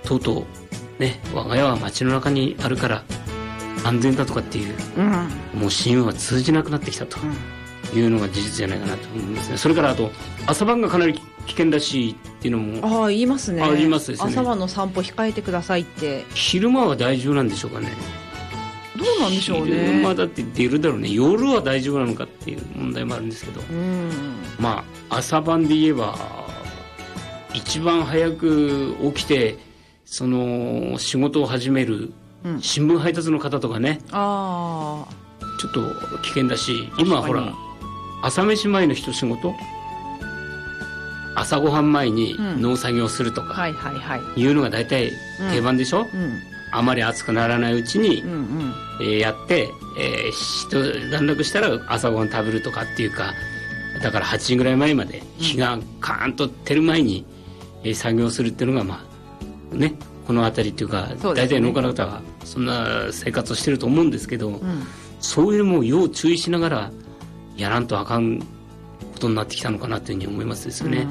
とうとうね、我が家は街の中にあるから安全だとかっていう、もう神話は通じなくなってきたというのが事実じゃないかなと思いますね。それからあと朝晩がかなり危険だしっていうのも言いますね。 言いますですね。 朝晩の散歩控えてくださいって。 昼間は大丈夫なんでしょうかね。 どうなんでしょうね。 昼間だって出るだろうね。夜は大丈夫なのかっていう問題もあるんですけど、まあ朝晩で言えば一番早く起きてその仕事を始める新聞配達の方とかね、ちょっと危険だし、今ほら朝飯前の一仕事、朝ごはん前に農作業するとかいうのが大体定番でしょ。あまり暑くならないうちにやって、一段落したら朝ごはん食べるとかっていうか、だから8時ぐらい前まで日がカーンと照る前に作業するっていうのがまあね、この辺りっていうか大体農家の方はそんな生活をしてると思うんですけど、そういうのも要注意しながらやらんとあかんことになってきたのかなというふうに思いますですよね。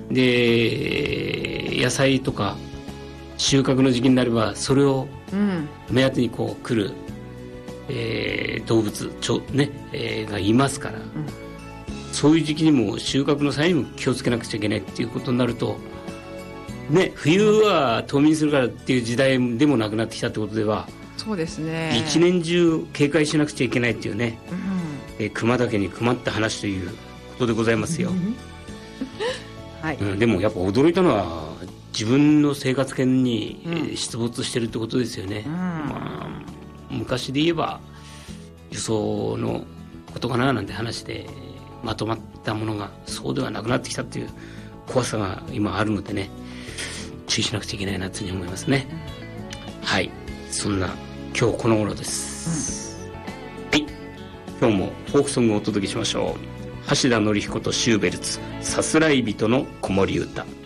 で野菜とか収穫の時期になればそれを目当てにこう来る、動物がいますから、そういう時期にも収穫の際にも気をつけなくちゃいけないっていうことになるとね、冬は冬眠するからっていう時代でもなくなってきたってことでは、 そうですね、 一年中警戒しなくちゃいけないっていうね、熊だけに熊って話ということでございますよ。でもやっぱ驚いたのは自分の生活圏に出没してるってことですよね。昔で言えば輸送のことかななんて話でまとまったものがそうではなくなってきたっていう怖さが今あるのでね、注意しなくちゃいけないなというふうに思いますね。はい、そんな今日この頃です。はい、今日もフォークソングをお届けしましょう。橋田紀彦とシューベルツ、さすらい人の子守歌。